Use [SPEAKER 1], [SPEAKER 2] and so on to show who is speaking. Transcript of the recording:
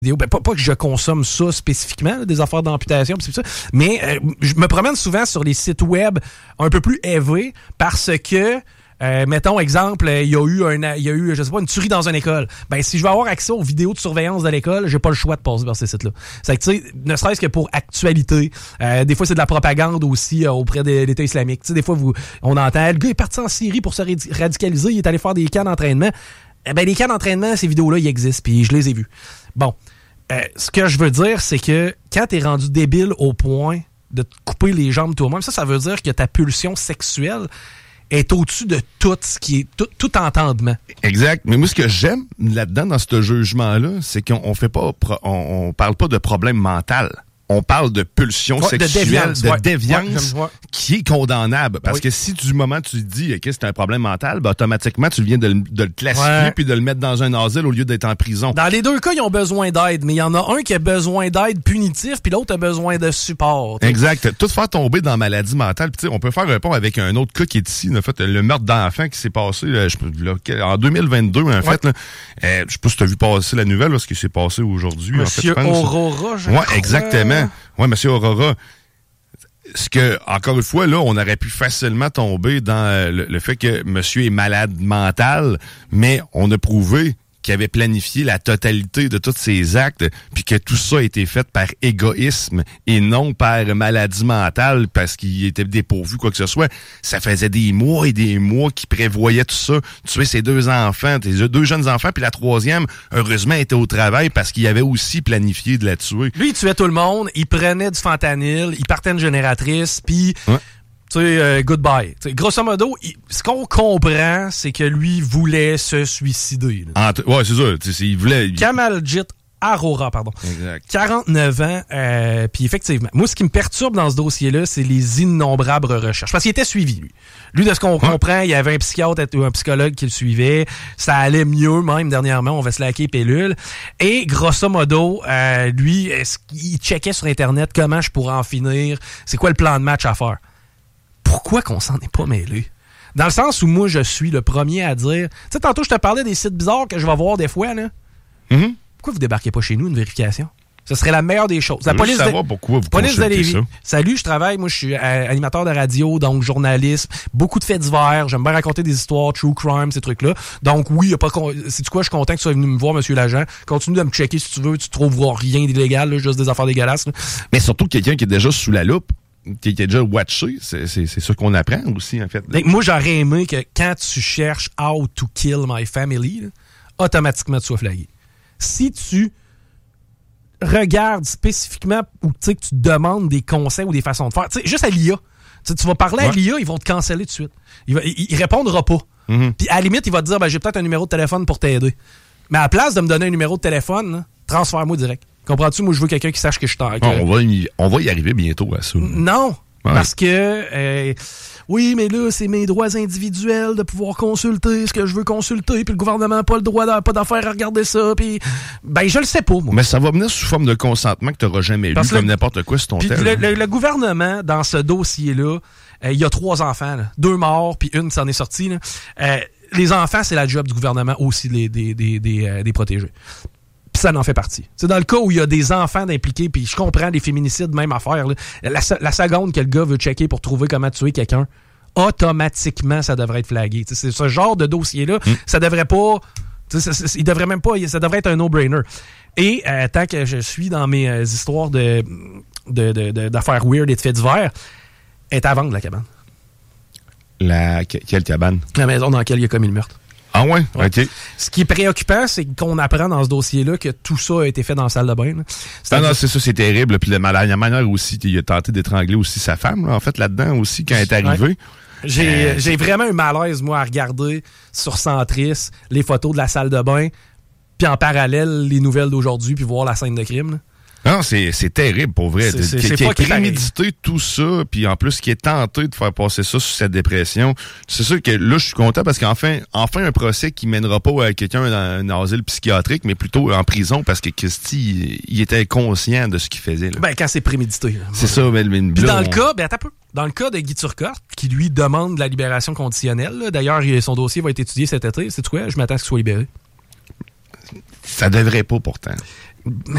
[SPEAKER 1] Ben, pas que je consomme ça spécifiquement, là, des affaires d'amputation, pis c'est ça, mais je me promène souvent sur les sites web un peu plus élevés parce que mettons, exemple, il y a eu, je sais pas, une tuerie dans une école. Ben, si je veux avoir accès aux vidéos de surveillance de l'école, j'ai pas le choix de passer par ces sites-là. C'est que, tu sais, ne serait-ce que pour actualité, des fois, c'est de la propagande aussi auprès de l'État islamique. Tu sais, des fois, on entend, le gars est parti en Syrie pour se radicaliser, il est allé faire des camps d'entraînement. Ben, les camps d'entraînement, ces vidéos-là, ils existent, puis je les ai vues. Bon. Ce que je veux dire, c'est que quand t'es rendu débile au point de te couper les jambes toi-même, ça veut dire que ta pulsion sexuelle est au-dessus de tout ce qui est tout entendement.
[SPEAKER 2] Exact. Mais moi, ce que j'aime là-dedans, dans ce jugement-là, c'est qu'on fait pas, on parle pas de problème mental. On parle de pulsion sexuelle, de déviance qui est condamnable. Parce que si du moment tu dis que c'est un problème mental, ben automatiquement, tu viens de le classifier puis de le mettre dans un asile au lieu d'être en prison.
[SPEAKER 1] Dans les deux cas, ils ont besoin d'aide, mais il y en a un qui a besoin d'aide punitive puis l'autre a besoin de support. T'sais.
[SPEAKER 2] Exact. Tout faire tomber dans la maladie mentale. Puis on peut faire un pont avec un autre cas qui est ici. En fait, le meurtre d'enfant qui s'est passé en 2022, en fait. Là, je sais pas si tu as vu passer la nouvelle, là, ce qui s'est passé aujourd'hui.
[SPEAKER 1] Monsieur
[SPEAKER 2] en fait,
[SPEAKER 1] Aurora, je crois.
[SPEAKER 2] Exactement. Oui, Monsieur Aurora. Ce que, encore une fois, là, on aurait pu facilement tomber dans le fait que monsieur est malade mental, mais on a prouvé qu'il avait planifié la totalité de tous ses actes, puis que tout ça a été fait par égoïsme et non par maladie mentale parce qu'il était dépourvu, quoi que ce soit. Ça faisait des mois et des mois qu'il prévoyait tout ça. Tuer ses deux enfants, tes deux jeunes enfants, puis la troisième, heureusement, était au travail parce qu'il avait aussi planifié de la tuer.
[SPEAKER 1] Lui, il tuait tout le monde, il prenait du fentanyl, il partait une génératrice, puis... Ouais. Tu sais, goodbye. T'sais, grosso modo, ce qu'on comprend, c'est que lui voulait se suicider.
[SPEAKER 2] Ouais, c'est ça. Il voulait...
[SPEAKER 1] Kamaljit Arora, pardon.
[SPEAKER 2] Exact.
[SPEAKER 1] 49 ans. Puis effectivement, moi, ce qui me perturbe dans ce dossier-là, c'est les innombrables recherches. Parce qu'il était suivi, lui. Lui, de ce qu'on comprend, il y avait un psychiatre ou un psychologue qui le suivait. Ça allait mieux, même, dernièrement. On va se laquer pilule. Et grosso modo, lui, il checkait sur Internet comment je pourrais en finir. C'est quoi le plan de match à faire? Pourquoi qu'on s'en est pas mêlé? Dans le sens où moi, je suis le premier à dire... Tu sais, tantôt, je te parlais des sites bizarres que je vais voir des fois, là.
[SPEAKER 2] Mm-hmm.
[SPEAKER 1] Pourquoi vous débarquez pas chez nous une vérification? Ce serait la meilleure des choses. La police
[SPEAKER 2] savoir pourquoi vous consultez ça.
[SPEAKER 1] Salut, je travaille. Moi, je suis animateur de radio, donc journaliste. Beaucoup de faits divers. J'aime bien raconter des histoires, true crime, ces trucs-là. Donc oui, y a pas. C'est quoi? Je suis content que tu sois venu me voir, monsieur l'agent. Continue de me checker si tu veux. Tu trouveras rien d'illégal, là, juste des affaires dégueulasses. Là.
[SPEAKER 2] Mais surtout quelqu'un qui est déjà sous la loupe. Qui est déjà watché, c'est ça qu'on apprend aussi, en fait.
[SPEAKER 1] Donc, moi, j'aurais aimé que quand tu cherches « How to kill my family », là, automatiquement, tu sois flagué. Si tu regardes spécifiquement ou que tu demandes des conseils ou des façons de faire, juste à l'IA, tu vas parler à l'IA, ils vont te canceller tout de suite. Il répondra pas. Mm-hmm. Puis à la limite, il va te dire j'ai peut-être un numéro de téléphone pour t'aider. Mais à la place de me donner un numéro de téléphone, là, transfère-moi direct. Comprends-tu? Moi, je veux quelqu'un qui sache que je suis
[SPEAKER 2] on va y arriver bientôt à ça.
[SPEAKER 1] Non, parce que... oui, mais là, c'est mes droits individuels de pouvoir consulter ce que je veux consulter, puis le gouvernement n'a pas le droit pas d'affaire à regarder ça, puis... Ben, je le sais pas, moi.
[SPEAKER 2] Mais ça va venir sous forme de consentement que tu n'auras jamais lu, comme n'importe quoi sur ton tel.
[SPEAKER 1] Le gouvernement, dans ce dossier-là, il y a 3 enfants, là, 2 morts, puis une qui s'en est sortie. Là. Les enfants, c'est la job du gouvernement aussi des protéger. Puis ça en fait partie. C'est dans le cas où il y a des enfants d'impliqués, puis je comprends les féminicides, même affaire. Là. La seconde que le gars veut checker pour trouver comment tuer quelqu'un, automatiquement, ça devrait être flagué. T'sais, c'est ce genre de dossier-là, ça devrait pas... Il devrait même pas... Ça devrait être un no-brainer. Et tant que je suis dans mes histoires d'affaires weird et de faits divers, est à vendre, la cabane.
[SPEAKER 2] Quelle cabane?
[SPEAKER 1] La maison dans laquelle il a commis le meurtre.
[SPEAKER 2] Ah ouais? OK.
[SPEAKER 1] Ce qui est préoccupant, c'est qu'on apprend dans ce dossier-là que tout ça a été fait dans la salle de bain.
[SPEAKER 2] Non, c'est ça, c'est terrible. Puis la manière aussi, il a tenté d'étrangler aussi sa femme, là, en fait, là-dedans aussi, quand elle est arrivée.
[SPEAKER 1] Ouais. J'ai vraiment un malaise, moi, à regarder sur Centris les photos de la salle de bain, puis en parallèle, les nouvelles d'aujourd'hui, puis voir la scène de crime. Là.
[SPEAKER 2] Non, c'est terrible, pour vrai. Qui a prémédité tout ça, puis en plus, qui est tenté de faire passer ça sur cette dépression. C'est sûr que là, je suis content parce qu'enfin un procès qui mènera pas à quelqu'un dans un asile psychiatrique, mais plutôt en prison parce que Christy, il était conscient de ce qu'il faisait. Là.
[SPEAKER 1] Ben, quand c'est prémédité. Là.
[SPEAKER 2] C'est ça, mais
[SPEAKER 1] puis dans le cas, attends un peu. Dans le cas de Guy Turcotte, qui lui demande la libération conditionnelle, là, d'ailleurs, son dossier va être étudié cet été. C'est quoi? Je m'attends à ce qu'il soit libéré.
[SPEAKER 2] Ça devrait pas, pourtant.